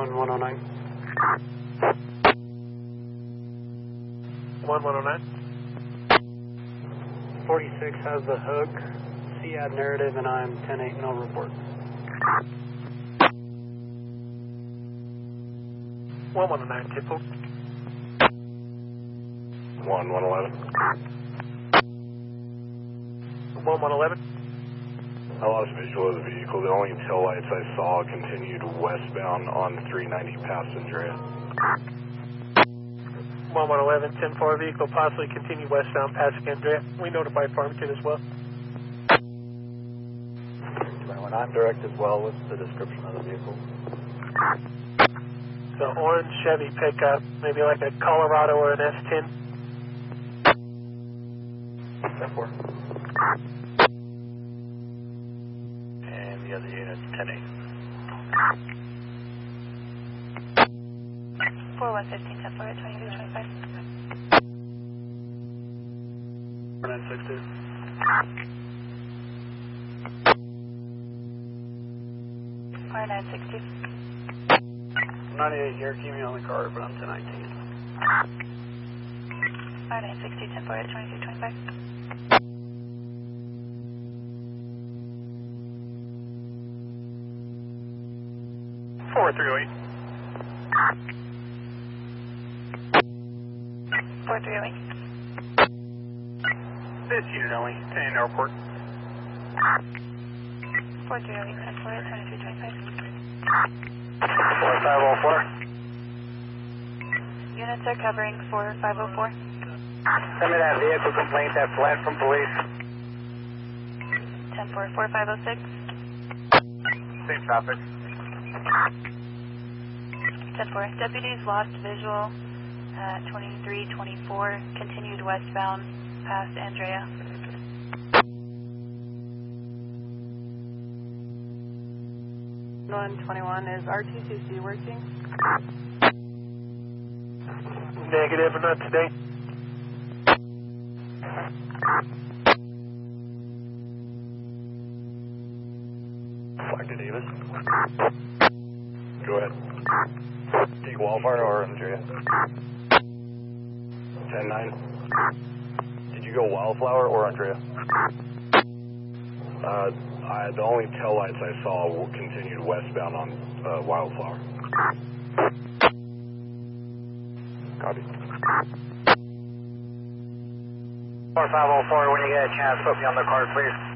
1109. 1109. 46 has the hook, CAD narrative, and I'm 10-8, no report. 1109, tip hold. 1111. 1111. I lost visual of the vehicle. The only tail lights I saw continued westbound on 390 past Andrea. 1111, 10-4, vehicle possibly continue westbound past Andrea. We notified Farmington as well. 21, direct as well. What's the description of the vehicle? The orange Chevy pickup, maybe like a Colorado or an S10. 10-4. And the other unit's 10-8. 4115, 10-4 at 2225. 4962. 4960. 98 here, keep me on the card, but I'm 1019. 4960, 10-4 at 2225. 4308. 4308. This unit only, 10 airport. 4308, 10-4 at 2225. 4504. Units are covering 4504. Send me that vehicle complaint, that flat from police. 10-4, 4506. Same traffic. 10-4, deputies lost visual at 2324, continued westbound past Andrea. Is RTCC working? Negative, not today. Flag to Davis. Go ahead. Take Wildfire or Andrea? 10-9. Did you go Wildflower or Andrea? The only tail lights I saw continued westbound on Wildflower. Copy. 4504, when you get a chance, put me on the card, please.